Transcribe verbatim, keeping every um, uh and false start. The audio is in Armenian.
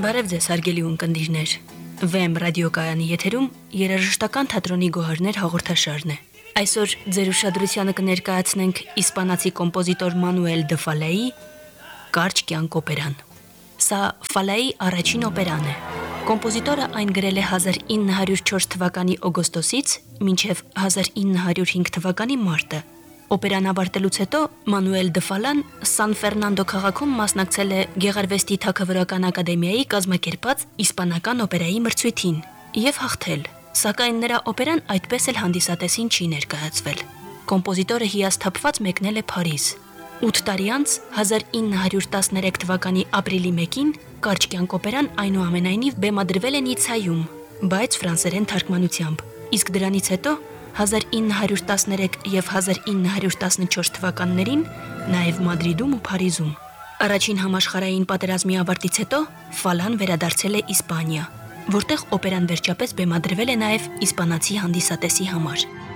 Բարև ձեզ, հարգելի ունկնդիրներ։ Վեմ ռադիոկայանի եթերում երաժշտական թատրոնի գոհարներ հաղորդաշարն է։ Այսօր ձեր ուշադրությանը կներկայացնենք իսպանացի կոմպոզիտոր Մանուել դե Ֆալայի «Կարճ կյանք» օպերան։ Սա Ֆալայի առաջին օպերան է։ Կոմպոզիտորը այն գրել է հազար ինը հարյուր չորս թվականի օգոստոսից մինչև հազար ինը հարյուր հինգ թվականի մարտը։ Օպերան ավարտելուց հետո Մանուել դե Ֆալան Սան Ֆերնանդո քաղաքում մասնակցել է Գեղարվեստի թագավորական ակադեմիայի կազմակերպած իսպանական օպերայի մրցույթին եւ հաղթել, սակայն նրա օպերան այդպես էլ հանդիսատեսին չի ներկայացվել։ Կոմպոզիտորը հիասթափված մեկնել է Փարիզ։ ութ տարի անց հազար ինը հարյուր տասներեք թվականի ապրիլի մեկին «Կարճ կյանք» օպերան այնուամենայնիվ բեմադրվել է Նիցայում, բայց ֆրանսերեն թարգմանությամբ, իսկ դրանից հետո հազար ինը հարյուր տասներեք եւ հազար ինը հարյուր տասնչորս թվականներին նաեւ Մադրիդում ու Փարիզում։ Առաջին համաշխարհային պատերազմի ավարտից հետո Ֆալան վերադարձել է Իսպանիա, որտեղ օպերան վերջապես բեմադրվել է նաեւ իսպանացի հանդիսատեսի համար։